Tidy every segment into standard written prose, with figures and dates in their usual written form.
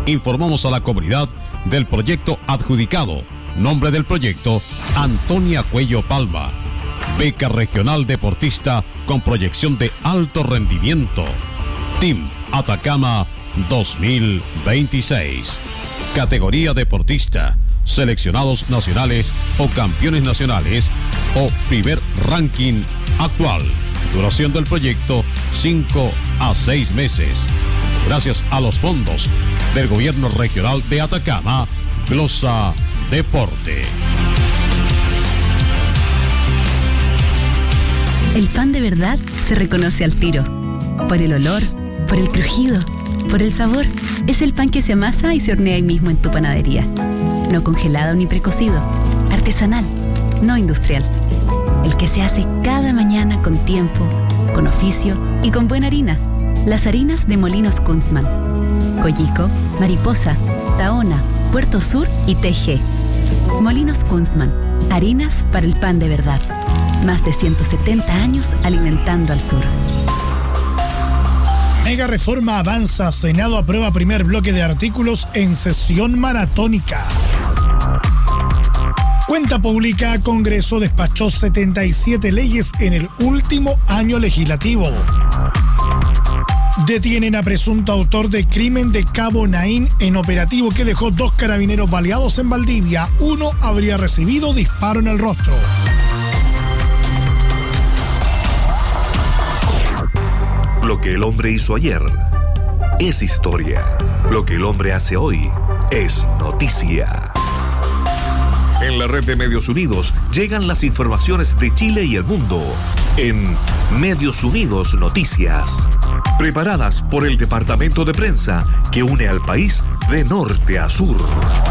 Informamos a la comunidad del proyecto adjudicado. Nombre del proyecto: Antonia Cuello Palma. Beca regional deportista con proyección de alto rendimiento. Team Atacama 2026. Categoría deportista: seleccionados nacionales o campeones nacionales o primer ranking actual. Duración del proyecto: 5 a 6 meses. Gracias a los fondos del Gobierno Regional de Atacama, Glosa Deporte. El pan de verdad se reconoce al tiro. Por el olor, por el crujido, por el sabor. Es el pan que se amasa y se hornea ahí mismo en tu panadería. No congelado ni precocido. Artesanal, no industrial. El que se hace cada mañana con tiempo, con oficio y con buena harina. Las harinas de Molinos Kunstmann. Coyico, Mariposa, Tahona, Puerto Sur y TG. Molinos Kunstmann. Harinas para el pan de verdad. Más de 170 años alimentando al sur. Mega reforma avanza. Senado aprueba primer bloque de artículos en sesión maratónica. Cuenta pública: Congreso despachó 77 leyes en el último año legislativo. Detienen a presunto autor de crimen de Cabo Naín en operativo que dejó 2 carabineros baleados en Valdivia. Uno habría recibido disparo en el rostro. Lo que el hombre hizo ayer es historia. Lo que el hombre hace hoy es noticia. En la red de Medios Unidos llegan las informaciones de Chile y el mundo en Medios Unidos Noticias, preparadas por el departamento de prensa que une al país de norte a sur.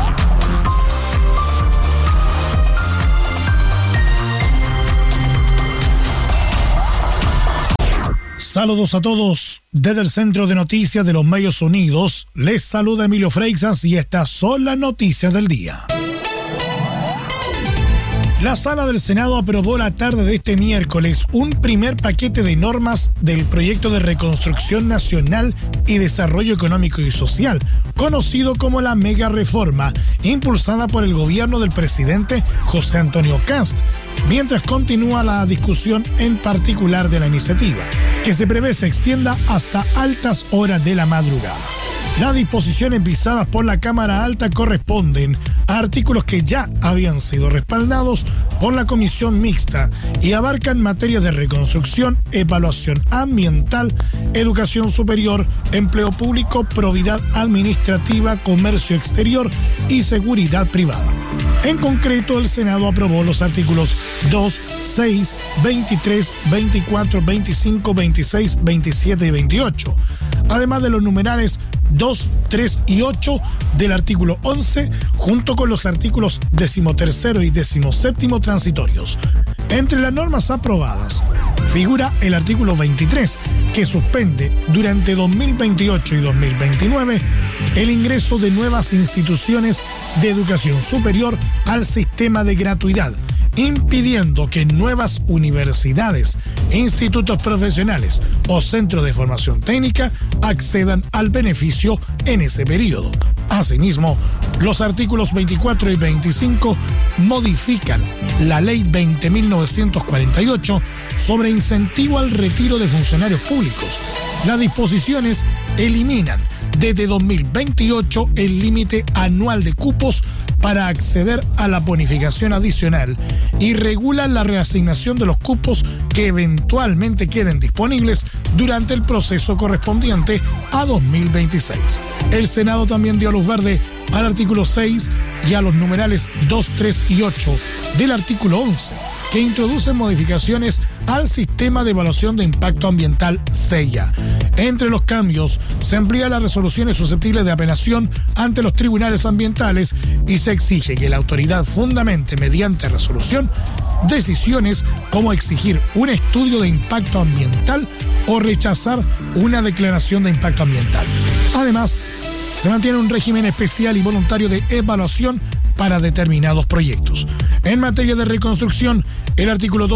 Saludos a todos. Desde el Centro de Noticias de los Medios Unidos, les saluda Emilio Freixas y estas son las noticias del día. La Sala del Senado aprobó la tarde de este miércoles un primer paquete de normas del proyecto de reconstrucción nacional y desarrollo económico y social, conocido como la Mega Reforma, impulsada por el gobierno del presidente José Antonio Kast, mientras continúa la discusión en particular de la iniciativa, que se prevé se extienda hasta altas horas de la madrugada. Las disposiciones visadas por la Cámara Alta corresponden a artículos que ya habían sido respaldados por la Comisión Mixta y abarcan materias de reconstrucción, evaluación ambiental, educación superior, empleo público, probidad administrativa, comercio exterior y seguridad privada. En concreto, el Senado aprobó los artículos 2, 6, 23, 24, 25, 26, 27 y 28, además de los numerales 2, 3 y 8 del artículo 11, junto con los artículos 13º y 17º transitorios. Entre las normas aprobadas figura el artículo 23, que suspende durante 2028 y 2029 el ingreso de nuevas instituciones de educación superior al sistema de gratuidad, impidiendo que nuevas universidades, institutos profesionales o centros de formación técnica accedan al beneficio en ese periodo. Asimismo, los artículos 24 y 25 modifican la Ley 20.948 sobre incentivo al retiro de funcionarios públicos. Las disposiciones eliminan desde 2028 el límite anual de cupos para acceder a la bonificación adicional y regulan la reasignación de los cupos que eventualmente queden disponibles durante el proceso correspondiente a 2026. El Senado también dio luz verde al artículo 6 y a los numerales 2, 3 y 8 del artículo 11, que introducen modificaciones al sistema de evaluación de impacto ambiental SEIA. Entre los cambios, se amplía las resoluciones susceptibles de apelación ante los tribunales ambientales y se exige que la autoridad fundamente mediante resolución decisiones como exigir un estudio de impacto ambiental o rechazar una declaración de impacto ambiental. Además, se mantiene un régimen especial y voluntario de evaluación para determinados proyectos. En materia de reconstrucción, el artículo 2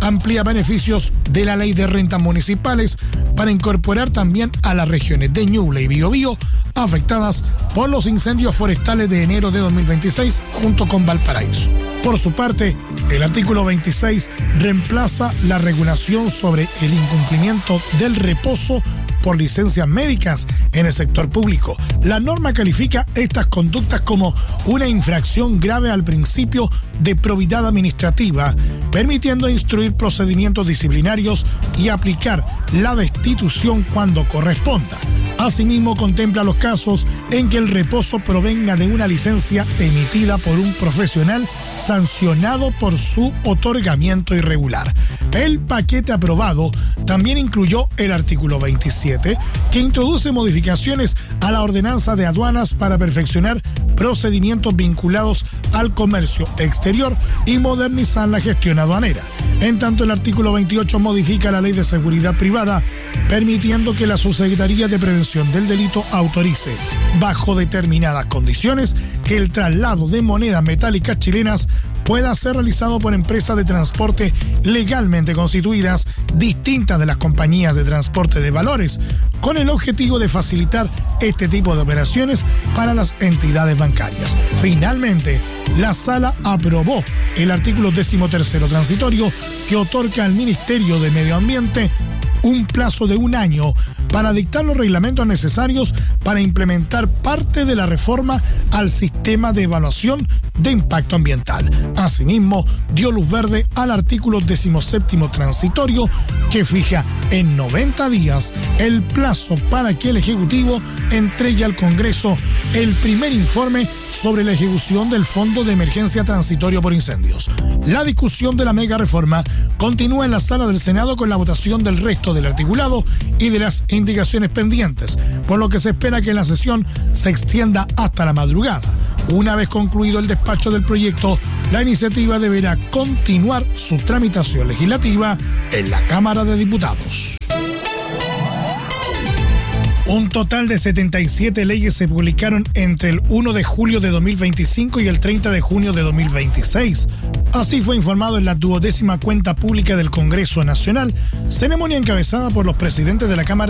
amplía beneficios de la Ley de Rentas Municipales para incorporar también a las regiones de Ñuble y Biobío afectadas por los incendios forestales de enero de 2026 junto con Valparaíso. Por su parte, el artículo 26 reemplaza la regulación sobre el incumplimiento del reposo por licencias médicas en el sector público. La norma califica estas conductas como una infracción grave al principio de probidad administrativa, permitiendo instruir procedimientos disciplinarios y aplicar la destitución cuando corresponda. Asimismo, contempla los casos en que el reposo provenga de una licencia emitida por un profesional sancionado por su otorgamiento irregular. El paquete aprobado también incluyó el artículo 27, que introduce modificaciones a la ordenanza de aduanas para perfeccionar procedimientos vinculados al comercio exterior y modernizar la gestión aduanera. En tanto, el artículo 28 modifica la Ley de Seguridad Privada, permitiendo que la Subsecretaría de Prevención del Delito autorice, bajo determinadas condiciones, que el traslado de monedas metálicas chilenas pueda ser realizado por empresas de transporte legalmente constituidas, distintas de las compañías de transporte de valores, con el objetivo de facilitar este tipo de operaciones para las entidades bancarias. Finalmente, la Sala aprobó el artículo 13º transitorio que otorga al Ministerio de Medio Ambiente un plazo de 1 año para dictar los reglamentos necesarios para implementar parte de la reforma al sistema de evaluación de impacto ambiental. Asimismo, dio luz verde al artículo 17º transitorio que fija en 90 días el plazo para que el Ejecutivo entregue al Congreso el primer informe sobre la ejecución del Fondo de Emergencia Transitorio por Incendios. La discusión de la mega reforma continúa en la sala del Senado con la votación del resto del articulado y de las indicaciones pendientes, por lo que se espera que la sesión se extienda hasta la madrugada. Una vez concluido el despacho del proyecto, la iniciativa deberá continuar su tramitación legislativa en la Cámara de Diputados. Un total de 77 leyes se publicaron entre el 1 de julio de 2025 y el 30 de junio de 2026. Así fue informado en la 12ª cuenta pública del Congreso Nacional, ceremonia encabezada por los presidentes de la Cámara